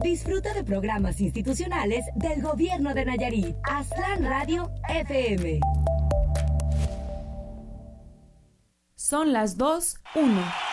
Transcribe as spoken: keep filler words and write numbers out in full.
Disfruta de programas institucionales del Gobierno de Nayarit. Aztlán Radio F M. Son las dos, uno.